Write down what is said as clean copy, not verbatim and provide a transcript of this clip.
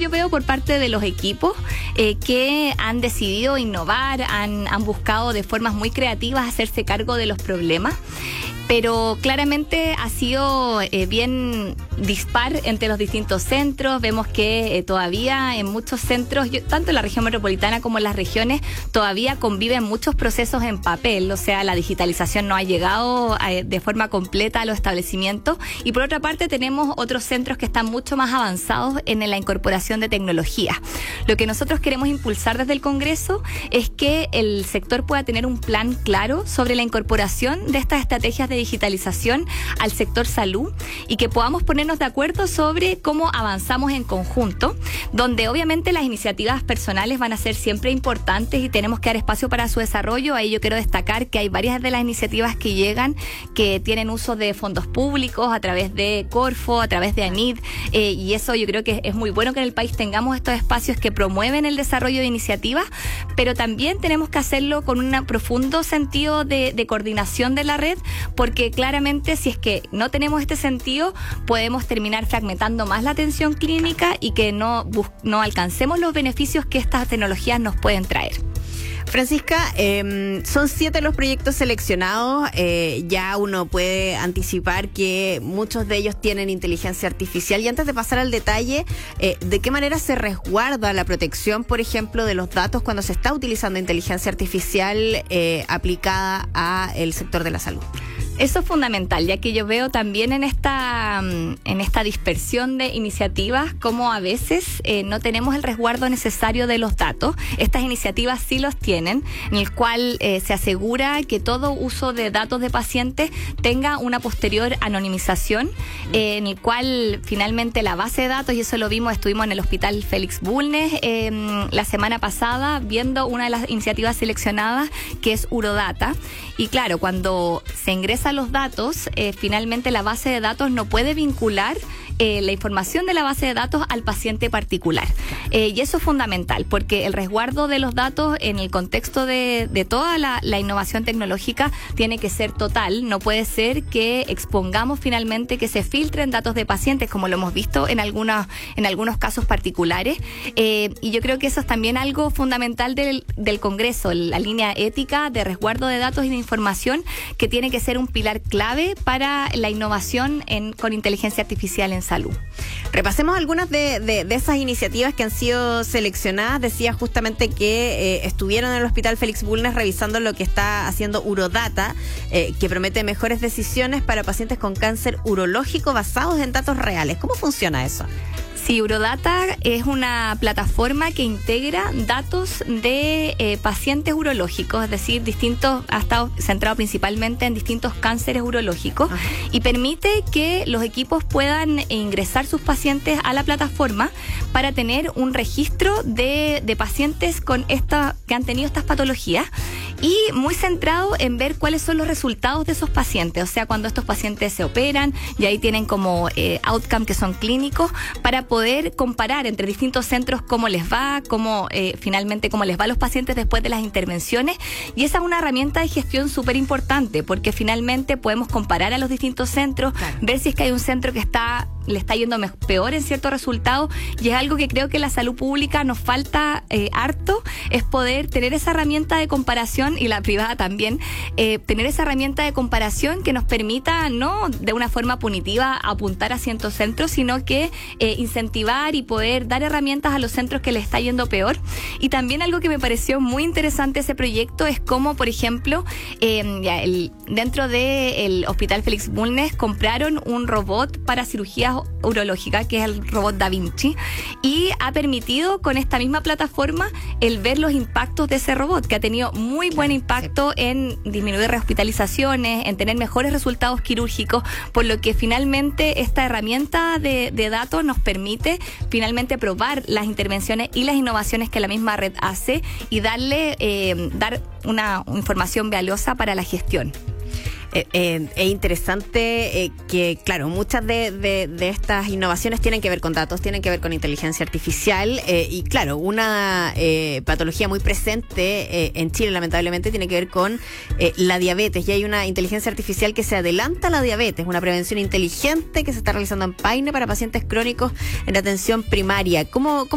yo veo por parte de los equipos que han decidido innovar, han buscado de formas muy creativas hacerse cargo de los problemas. Pero claramente ha sido bien dispar entre los distintos centros. Vemos que todavía en muchos centros, tanto en la región metropolitana como en las regiones, todavía conviven muchos procesos en papel. O sea, la digitalización no ha llegado de forma completa a los establecimientos. Y por otra parte tenemos otros centros que están mucho más avanzados en la incorporación de tecnología. Lo que nosotros queremos impulsar desde el Congreso es que el sector pueda tener un plan claro sobre la incorporación de estas estrategias de digitalización al sector salud y que podamos ponernos de acuerdo sobre cómo avanzamos en conjunto, donde obviamente las iniciativas personales van a ser siempre importantes y tenemos que dar espacio para su desarrollo. Ahí yo quiero destacar que hay varias de las iniciativas que llegan que tienen uso de fondos públicos a través de Corfo, a través de ANID, y eso yo creo que es muy bueno que en el país tengamos estos espacios que promueven el desarrollo de iniciativas, pero también tenemos que hacerlo con un profundo sentido de coordinación de la red, porque claramente si es que no tenemos este sentido podemos terminar fragmentando más la atención clínica y que no alcancemos los beneficios que estas tecnologías nos pueden traer. Francisca, son 7 los proyectos seleccionados. Ya uno puede anticipar que muchos de ellos tienen inteligencia artificial. Y antes de pasar al detalle, ¿de qué manera se resguarda la protección, por ejemplo, de los datos cuando se está utilizando inteligencia artificial aplicada al sector de la salud? Eso es fundamental, ya que yo veo también en esta dispersión de iniciativas como a veces no tenemos el resguardo necesario de los datos. Estas iniciativas sí los tienen, en el cual se asegura que todo uso de datos de pacientes tenga una posterior anonimización, en el cual finalmente la base de datos, y eso lo vimos, estuvimos en el Hospital Félix Bulnes la semana pasada viendo una de las iniciativas seleccionadas, que es Urodata. Y claro, cuando se ingresan los datos, finalmente la base de datos no puede vincular la información de la base de datos al paciente particular. Y eso es fundamental, porque el resguardo de los datos en el contexto de toda la innovación tecnológica tiene que ser total. No puede ser que expongamos finalmente que se filtren datos de pacientes, como lo hemos visto en algunos casos particulares. Y yo creo que eso es también algo fundamental del Congreso, la línea ética de resguardo de datos y de información, que tiene que ser un pilar clave para la innovación con inteligencia artificial en salud. Repasemos algunas de esas iniciativas que han sido seleccionadas. Decía justamente que estuvieron en el Hospital Félix Bulnes revisando lo que está haciendo Urodata, que promete mejores decisiones para pacientes con cáncer urológico basados en datos reales. ¿Cómo funciona eso? Sí, Urodata es una plataforma que integra datos de pacientes urológicos, es decir, ha estado centrado principalmente en distintos cánceres urológicos. Ajá. Y permite que los equipos puedan ingresar sus pacientes a la plataforma para tener un registro de pacientes que han tenido estas patologías, y muy centrado en ver cuáles son los resultados de esos pacientes. O sea, cuando estos pacientes se operan, y ahí tienen como outcome que son clínicos, para poder comparar entre distintos centros cómo les va, finalmente cómo les va a los pacientes después de las intervenciones. Y esa es una herramienta de gestión súper importante, porque finalmente podemos comparar a los distintos centros, claro, ver si es que hay un centro que le está yendo peor en ciertos resultados, y es algo que creo que la salud pública nos falta harto, es poder tener esa herramienta de comparación, y la privada también, tener esa herramienta de comparación que nos permita, no de una forma punitiva apuntar a ciertos centros, sino que incentivar y poder dar herramientas a los centros que les está yendo peor. Y también algo que me pareció muy interesante ese proyecto es cómo, por ejemplo, dentro del Hospital Félix Bulnes compraron un robot para cirugías urológicas, que es el robot Da Vinci, y ha permitido con esta misma plataforma el ver los impactos de ese robot, que ha tenido muy buen impacto en disminuir rehospitalizaciones, en tener mejores resultados quirúrgicos, por lo que finalmente esta herramienta de datos nos permite finalmente probar las intervenciones y las innovaciones que la misma red hace, y dar una información valiosa para la gestión. Es interesante que, claro, muchas de estas innovaciones tienen que ver con datos, tienen que ver con inteligencia artificial, y claro, una patología muy presente en Chile, lamentablemente, tiene que ver con la diabetes, y hay una inteligencia artificial que se adelanta a la diabetes, una prevención inteligente que se está realizando en Paine para pacientes crónicos en atención primaria. ¿Cómo